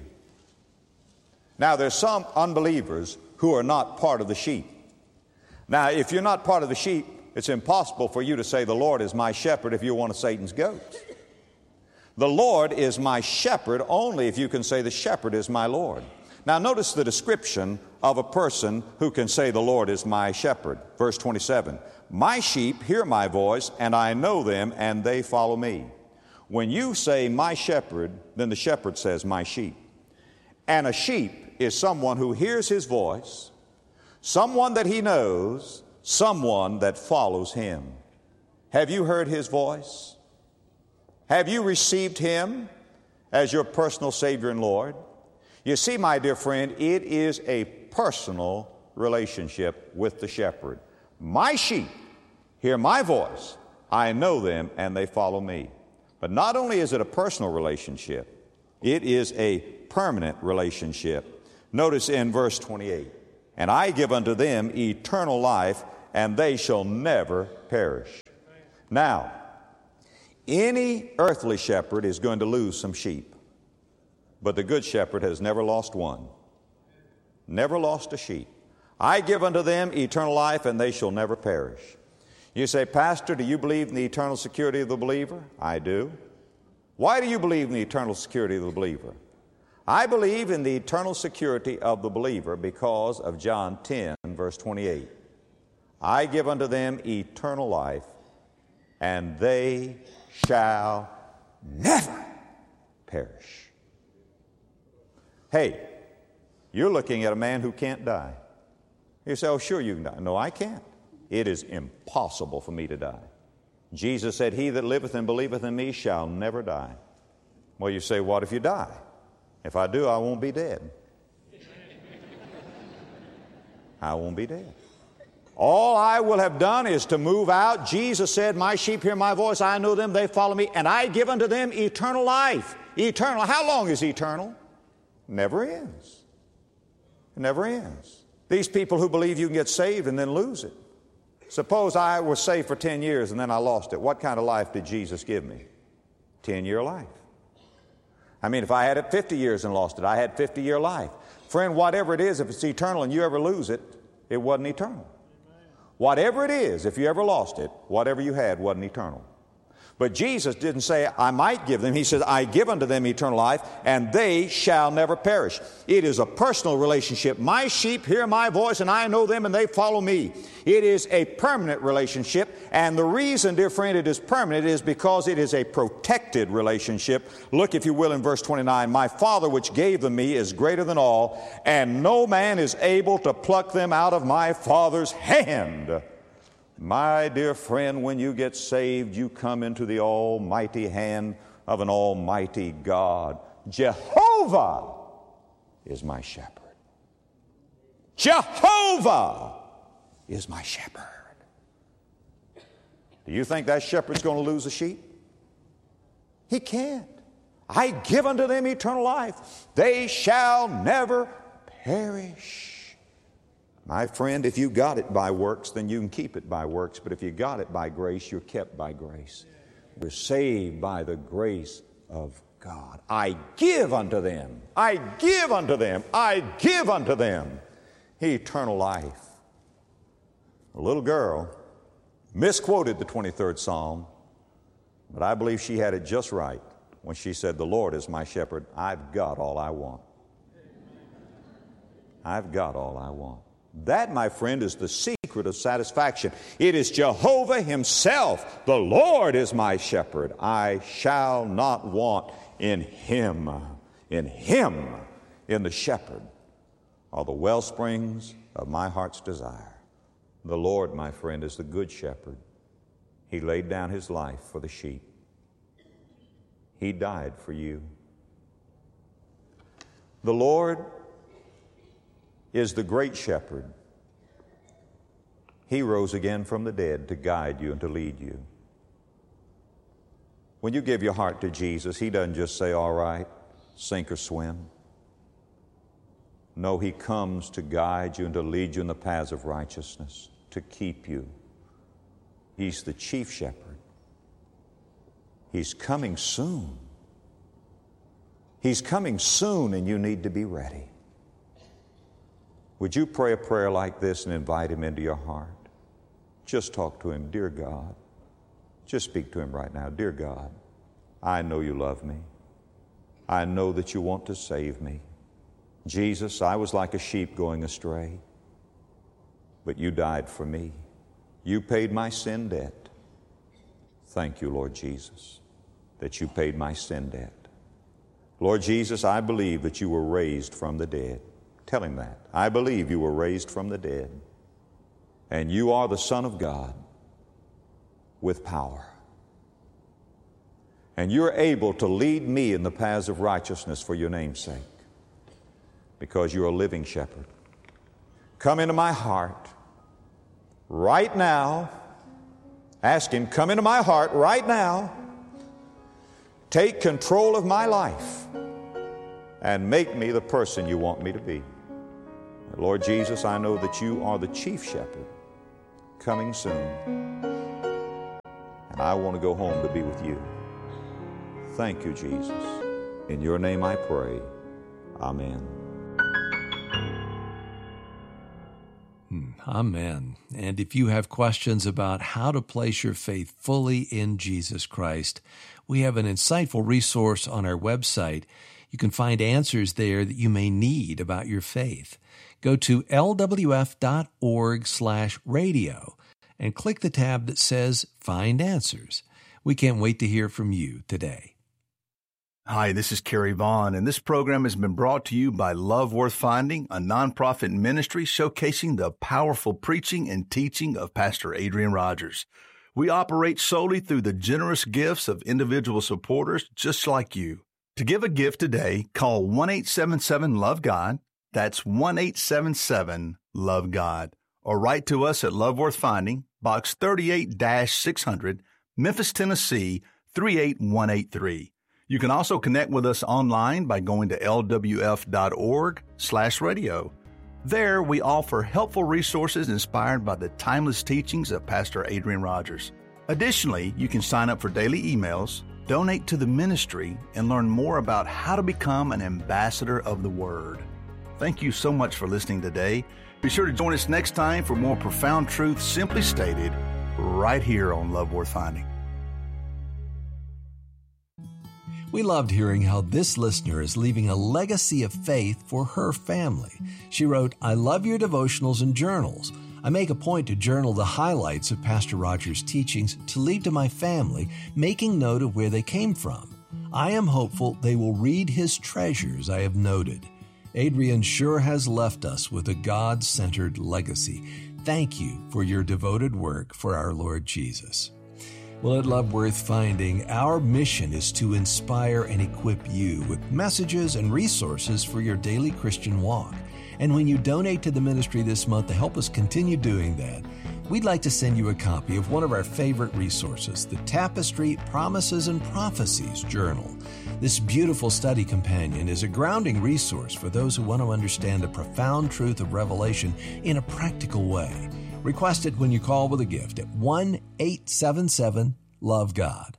Now, there's some unbelievers who are not part of the sheep. Now, if you're not part of the sheep, it's impossible for you to say, the Lord is my shepherd, if you're one of Satan's goats. The Lord is my shepherd only if you can say the shepherd is my Lord. Now, notice the description of a person who can say the Lord is my shepherd. Verse twenty-seven, my sheep hear my voice, and I know them, and they follow me. When you say my shepherd, then the shepherd says my sheep. And a sheep is someone who hears his voice, someone that he knows, someone that follows him. Have you heard his voice? Have you received him as your personal Savior and Lord? You see, my dear friend, it is a personal relationship with the shepherd. My sheep hear my voice. I know them and they follow me. But not only is it a personal relationship, it is a permanent relationship. Notice in verse twenty-eight, and I give unto them eternal life, and they shall never perish. Now, any earthly shepherd is going to lose some sheep, but the good shepherd has never lost one. Never lost a sheep. I give unto them eternal life, and they shall never perish. You say, Pastor, do you believe in the eternal security of the believer? I do. Why do you believe in the eternal security of the believer? I believe in the eternal security of the believer because of John ten, verse twenty-eight. I give unto them eternal life, and they shall never perish. Hey, you're looking at a man who can't die. You say, oh, sure you can die. No, I can't. It is impossible for me to die. Jesus said, he that liveth and believeth in me shall never die. Well, you say, what if you die? If I do, I won't be dead. I won't be dead. All I will have done is to move out. Jesus said, my sheep hear my voice, I know them, they follow me, and I give unto them eternal life. Eternal. How long is eternal? Never ends. It never ends. These people who believe you can get saved and then lose it. Suppose I was saved for ten years and then I lost it. What kind of life did Jesus give me? ten-year life. I mean, if I had it fifty years and lost it, I had fifty-year life. Friend, whatever it is, if it's eternal and you ever lose it, it wasn't eternal. Whatever it is, if you ever lost it, whatever you had wasn't eternal. But Jesus didn't say, I might give them. He says, I give unto them eternal life, and they shall never perish. It is a personal relationship. My sheep hear my voice, and I know them, and they follow me. It is a permanent relationship, and the reason, dear friend, it is permanent is because it is a protected relationship. Look, if you will, in verse twenty-nine, my Father which gave them me is greater than all, and no man is able to pluck them out of my Father's hand. My dear friend, when you get saved, you come into the almighty hand of an almighty God. Jehovah is my shepherd. Jehovah is my shepherd. Do you think that shepherd's going to lose a sheep? He can't. I give unto them eternal life. They shall never perish. My friend, if you got it by works, then you can keep it by works. But if you got it by grace, you're kept by grace. We're saved by the grace of God. I give unto them, I give unto them, I give unto them eternal life. A little girl misquoted the twenty-third Psalm, but I believe she had it just right when she said, the Lord is my shepherd. I've got all I want. I've got all I want. That, my friend, is the secret of satisfaction. It is Jehovah himself. The Lord is my shepherd. I shall not want. In him, in him, in the shepherd, are the well springs of my heart's desire. The Lord, my friend, is the good shepherd. He laid down his life for the sheep. He died for you. The Lord is the great shepherd. He rose again from the dead to guide you and to lead you. When you give your heart to Jesus, he doesn't just say, all right, sink or swim. No, he comes to guide you and to lead you in the paths of righteousness, to keep you. He's the chief shepherd. He's coming soon. He's coming soon, and you need to be ready. Would you pray a prayer like this and invite him into your heart? Just talk to him. Dear God, just speak to him right now. Dear God, I know you love me. I know that you want to save me. Jesus, I was like a sheep going astray, but you died for me. You paid my sin debt. Thank you, Lord Jesus, that you paid my sin debt. Lord Jesus, I believe that you were raised from the dead. Tell him that. I believe you were raised from the dead, and you are the Son of God with power. And you're able to lead me in the paths of righteousness for your name's sake, because you're a living shepherd. Come into my heart right now. Ask him, come into my heart right now. Take control of my life and make me the person you want me to be. Lord Jesus, I know that you are the chief shepherd coming soon, and I want to go home to be with you. Thank you, Jesus. In your name I pray. Amen. Amen. And if you have questions about how to place your faith fully in Jesus Christ, we have an insightful resource on our website. You can find answers there that you may need about your faith. Go to L W F dot org slash radio and click the tab that says Find Answers. We can't wait to hear from you today. Hi, this is Kerry Vaughn, and this program has been brought to you by Love Worth Finding, a nonprofit ministry showcasing the powerful preaching and teaching of Pastor Adrian Rogers. We operate solely through the generous gifts of individual supporters just like you. To give a gift today, call one eight seven seven love God. That's one eight seven seven love God. Or write to us at Love Worth Finding, Box thirty-eight six hundred, Memphis, Tennessee, three eight one eight three. You can also connect with us online by going to L W F dot org slash radio. There, we offer helpful resources inspired by the timeless teachings of Pastor Adrian Rogers. Additionally, you can sign up for daily emails, donate to the ministry, and learn more about how to become an ambassador of the Word. Thank you so much for listening today. Be sure to join us next time for more profound truth simply stated right here on Love Worth Finding. We loved hearing how this listener is leaving a legacy of faith for her family. She wrote, I love your devotionals and journals. I make a point to journal the highlights of Pastor Rogers' teachings to leave to my family, making note of where they came from. I am hopeful they will read his treasures I have noted. Adrian sure has left us with a God-centered legacy. Thank you for your devoted work for our Lord Jesus. Well, at Love Worth Finding, our mission is to inspire and equip you with messages and resources for your daily Christian walk. And when you donate to the ministry this month to help us continue doing that, we'd like to send you a copy of one of our favorite resources, the Tapestry Promises and Prophecies Journal. This beautiful study companion is a grounding resource for those who want to understand the profound truth of Revelation in a practical way. Request it when you call with a gift at one eight seven seven love God.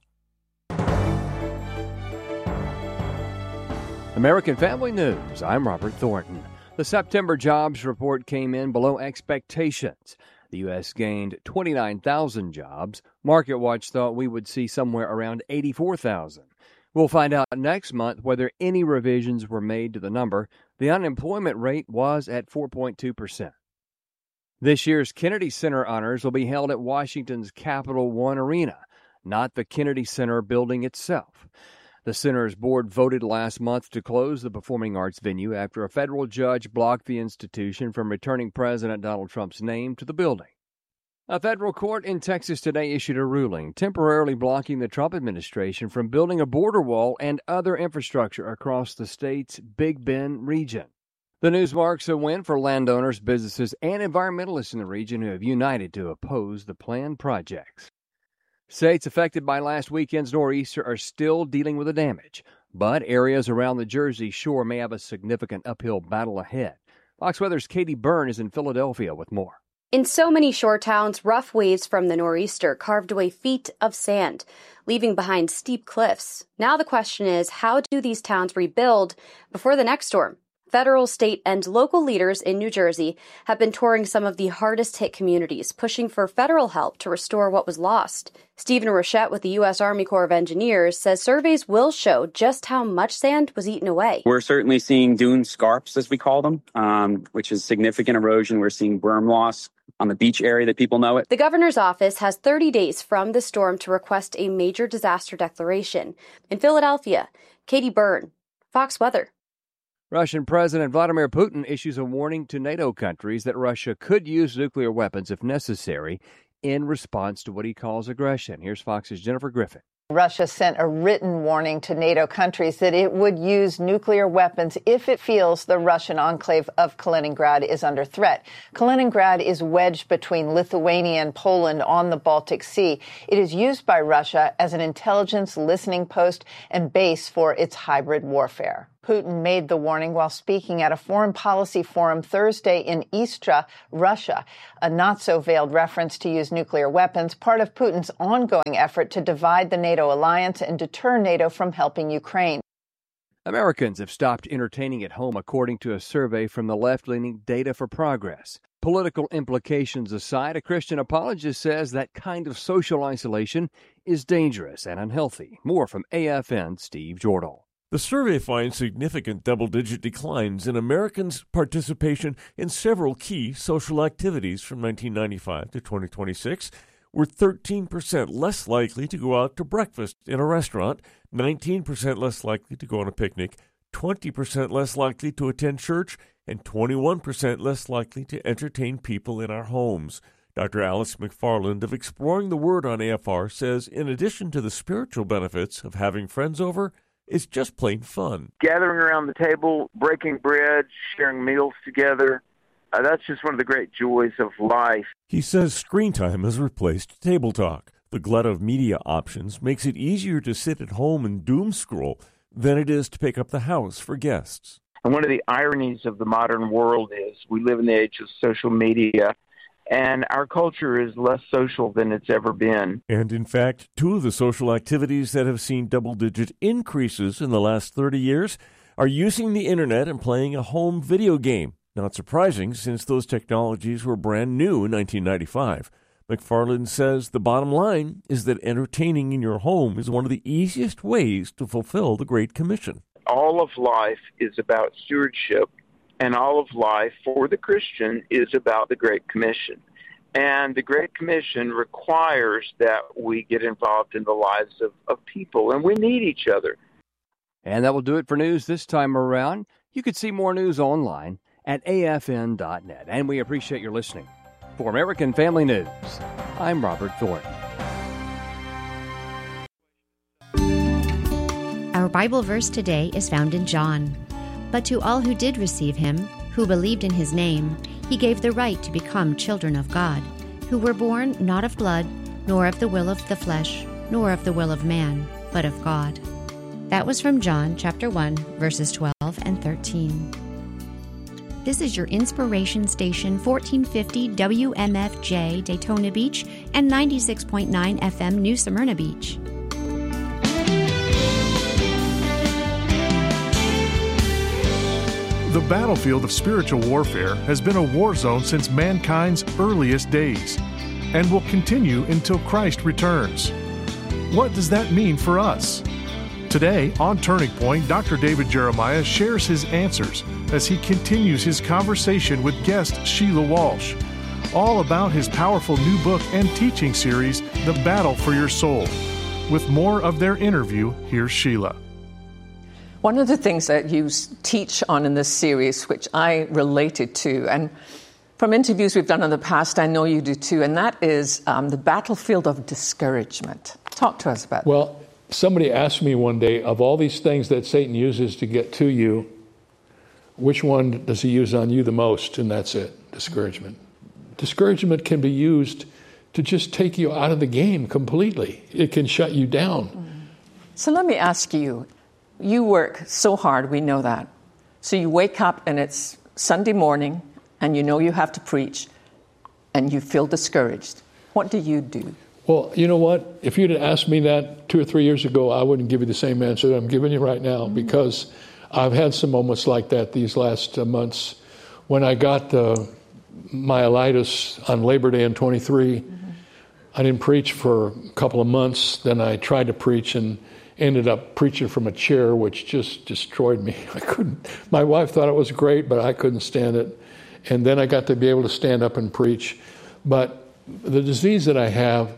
American Family News, I'm Robert Thornton. The September jobs report came in below expectations. The U S gained twenty-nine thousand jobs. MarketWatch thought we would see somewhere around eighty-four thousand. We'll find out next month whether any revisions were made to the number. The unemployment rate was at four point two percent. This year's Kennedy Center honors will be held at Washington's Capital One Arena, not the Kennedy Center building itself. The center's board voted last month to close the performing arts venue after a federal judge blocked the institution from returning President Donald Trump's name to the building. A federal court in Texas today issued a ruling temporarily blocking the Trump administration from building a border wall and other infrastructure across the state's Big Bend region. The news marks a win for landowners, businesses, and environmentalists in the region who have united to oppose the planned projects. States affected by last weekend's nor'easter are still dealing with the damage, but areas around the Jersey Shore may have a significant uphill battle ahead. Fox Weather's Katie Byrne is in Philadelphia with more. In so many shore towns, rough waves from the nor'easter carved away feet of sand, leaving behind steep cliffs. Now the question is, how do these towns rebuild before the next storm? Federal, state, and local leaders in New Jersey have been touring some of the hardest-hit communities, pushing for federal help to restore what was lost. Stephen Rochette with the U S Army Corps of Engineers says surveys will show just how much sand was eaten away. We're certainly seeing dune scarps, as we call them, um, which is significant erosion. We're seeing berm loss on the beach area that people know it. The governor's office has thirty days from the storm to request a major disaster declaration. In Philadelphia, Katie Byrne, Fox Weather. Russian President Vladimir Putin issues a warning to NATO countries that Russia could use nuclear weapons if necessary in response to what he calls aggression. Here's Fox's Jennifer Griffin. Russia sent a written warning to NATO countries that it would use nuclear weapons if it feels the Russian enclave of Kaliningrad is under threat. Kaliningrad is wedged between Lithuania and Poland on the Baltic Sea. It is used by Russia as an intelligence listening post and base for its hybrid warfare. Putin made the warning while speaking at a foreign policy forum Thursday in Istra, Russia, a not-so-veiled reference to use nuclear weapons, part of Putin's ongoing effort to divide the NATO alliance and deter NATO from helping Ukraine. Americans have stopped entertaining at home, according to a survey from the left-leaning Data for Progress. Political implications aside, a Christian apologist says that kind of social isolation is dangerous and unhealthy. More from A F N's Steve Jordahl. The survey finds significant double-digit declines in Americans' participation in several key social activities from nineteen ninety-five to twenty twenty-six. We're thirteen percent less likely to go out to breakfast in a restaurant, nineteen percent less likely to go on a picnic, twenty percent less likely to attend church, and twenty-one percent less likely to entertain people in our homes. Doctor Alice McFarland of Exploring the Word on A F R says in addition to the spiritual benefits of having friends over, it's just plain fun. Gathering around the table, breaking bread, sharing meals together, uh, that's just one of the great joys of life. He says screen time has replaced table talk. The glut of media options makes it easier to sit at home and doom scroll than it is to pick up the house for guests. And one of the ironies of the modern world is we live in the age of social media, and our culture is less social than it's ever been. And in fact, two of the social activities that have seen double-digit increases in the last thirty years are using the internet and playing a home video game. Not surprising, since those technologies were brand new in nineteen ninety-five. McFarland says the bottom line is that entertaining in your home is one of the easiest ways to fulfill the Great Commission. All of life is about stewardship. And all of life for the Christian is about the Great Commission. And the Great Commission requires that we get involved in the lives of, of people, and we need each other. And that will do it for news this time around. You can see more news online at A F N dot net. And we appreciate your listening. For American Family News, I'm Robert Thornton. Our Bible verse today is found in John. But to all who did receive him, who believed in his name, he gave the right to become children of God, who were born not of blood, nor of the will of the flesh, nor of the will of man, but of God. That was from John chapter one, verses twelve and thirteen. This is your inspiration station, fourteen fifty W M F J Daytona Beach and ninety-six point nine F M New Smyrna Beach. The battlefield of spiritual warfare has been a war zone since mankind's earliest days and will continue until Christ returns. What does that mean for us? Today, on Turning Point, Doctor David Jeremiah shares his answers as he continues his conversation with guest Sheila Walsh, all about his powerful new book and teaching series, The Battle for Your Soul. With more of their interview, here's Sheila. One of the things that you teach on in this series, which I related to, and from interviews we've done in the past, I know you do too, and that is um, the battlefield of discouragement. Talk to us about that. Well, somebody asked me one day, of all these things that Satan uses to get to you, which one does he use on you the most? And that's it, discouragement. Discouragement can be used to just take you out of the game completely. It can shut you down. So let me ask you, you work so hard, we know that. So you wake up and it's Sunday morning and you know you have to preach and you feel discouraged. What do you do? Well, you know what? If you'd have asked me that two or three years ago, I wouldn't give you the same answer that I'm giving you right now, mm-hmm. because I've had some moments like that these last uh, months. When I got uh, myelitis on Labor Day in twenty-three, mm-hmm. I didn't preach for a couple of months. Then I tried to preach and ended up preaching from a chair, which just destroyed me. I couldn't. My wife thought it was great, but I couldn't stand it. And then I got to be able to stand up and preach. But the disease that I have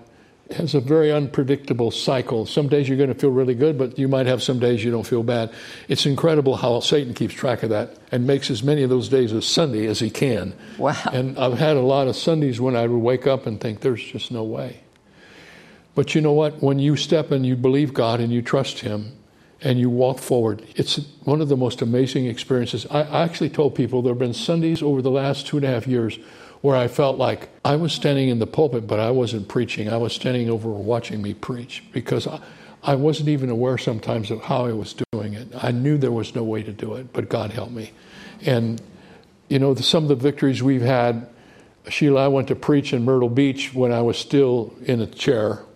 has a very unpredictable cycle. Some days you're going to feel really good, but you might have some days you don't feel bad. It's incredible how Satan keeps track of that and makes as many of those days as Sunday as he can. Wow. And I've had a lot of Sundays when I would wake up and think, there's just no way. But you know what? When you step and you believe God and you trust him and you walk forward, it's one of the most amazing experiences. I actually told people there have been Sundays over the last two and a half years where I felt like I was standing in the pulpit, but I wasn't preaching. I was standing over watching me preach because I, I wasn't even aware sometimes of how I was doing it. I knew there was no way to do it, but God helped me. And, you know, the, some of the victories we've had, Sheila, I went to preach in Myrtle Beach when I was still in a chair